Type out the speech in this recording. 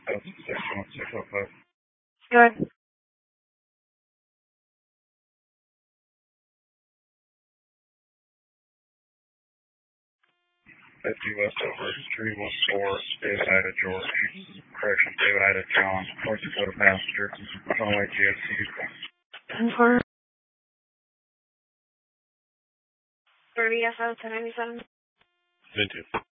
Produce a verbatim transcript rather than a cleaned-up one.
six one six oh five. Go ahead. fifty West over three one four, David Ida George. Correction, David Ida John, North Dakota passenger, runway G S C. ten four. thirty S O ten ninety-seven. Me too.